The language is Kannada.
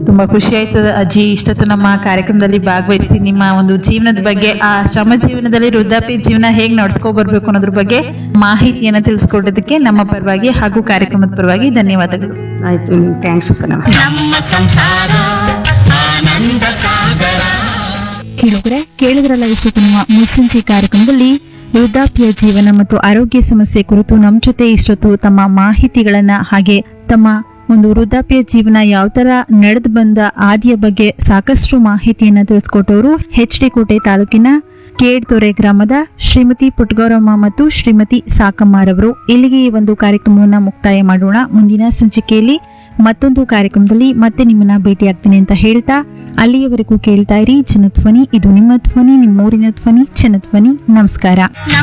ತುಂಬಾ ಖುಷಿ ಆಯ್ತು ಅಜ್ಜಿ, ಇಷ್ಟೊತ್ತು ನಮ್ಮ ಕಾರ್ಯಕ್ರಮದಲ್ಲಿ ಭಾಗವಹಿಸಿ ನಿಮ್ಮ ಒಂದು ಜೀವನದ ಬಗ್ಗೆ, ಆ ಶ್ರಮ ಜೀವನದಲ್ಲಿ ವೃದ್ಧಾಪ್ಯ ಜೀವನ ಹೇಗೆ ನಡ್ಸ್ಕೊ ಬರ್ಬೇಕು ಅನ್ನೋದ್ರ ಬಗ್ಗೆ ಮಾಹಿತಿಯನ್ನ ತಿಳಿಸ್ಕೊಡೋದಕ್ಕೆ ನಮ್ಮ ಪರವಾಗಿ ಹಾಗೂ ಕಾರ್ಯಕ್ರಮದ ಪರವಾಗಿ ಧನ್ಯವಾದಗಳು. ಆಯ್ತು, ಥ್ಯಾಂಕ್ಸ್ ಮೇಡಮ್. ಕೇಳಿದ್ರಲ್ಲ ಇಷ್ಟೊತ್ತು ನಮ್ಮ ಮುಸ್ಸಂಜೆ ಕಾರ್ಯಕ್ರಮದಲ್ಲಿ ವೃದ್ಧಾಪ್ಯ ಜೀವನ ಮತ್ತು ಆರೋಗ್ಯ ಸಮಸ್ಯೆ ಕುರಿತು ನಮ್ಮ ಜೊತೆ ಇಷ್ಟೊತ್ತು ತಮ್ಮ ಮಾಹಿತಿಗಳನ್ನ ಹಾಗೆ ತಮ್ಮ ಒಂದು ವೃದ್ಧಾಪ್ಯ ಜೀವನ ಯಾವ ತರ ನಡೆದು ಬಂದ ಆದಿಯ ಬಗ್ಗೆ ಸಾಕಷ್ಟು ಮಾಹಿತಿಯನ್ನ ತಿಳಿಸ್ಕೊಟ್ಟವರು HD ಕೋಟೆ ತಾಲೂಕಿನ ಕೇಡ್ತೊರೆ ಗ್ರಾಮದ ಶ್ರೀಮತಿ ಪುಟ್ಟಗೌರಮ್ಮ ಮತ್ತು ಶ್ರೀಮತಿ ಸಾಕಮ್ಮರವರು. ಇಲ್ಲಿಗೆ ಈ ಒಂದು ಕಾರ್ಯಕ್ರಮವನ್ನ ಮುಕ್ತಾಯ ಮಾಡೋಣ. ಮುಂದಿನ ಸಂಚಿಕೆಯಲ್ಲಿ ಮತ್ತೊಂದು ಕಾರ್ಯಕ್ರಮದಲ್ಲಿ ಮತ್ತೆ ನಿಮ್ಮನ್ನ ಭೇಟಿಯಾಗ್ತೀನಿ ಅಂತ ಹೇಳ್ತಾ ಅಲ್ಲಿಯವರೆಗೂ ಕೇಳ್ತಾ ಇರಿ ಜನಧ್ವನಿ. ಇದು ನಿಮ್ಮ ಧ್ವನಿ, ನಿಮ್ಮೂರಿನ ಧ್ವನಿ, ಜನಧ್ವನಿ. ನಮಸ್ಕಾರ.